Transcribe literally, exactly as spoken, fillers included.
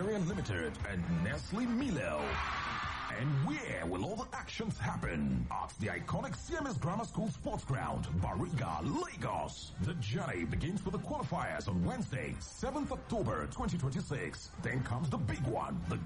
Nigeria Limited, and Nestle Milo. And where will all the actions happen? At the iconic C M S Grammar School Sports Ground, Bariga, Lagos. The journey begins with the qualifiers on Wednesday, seventh October twenty twenty-six. Then comes the big one, the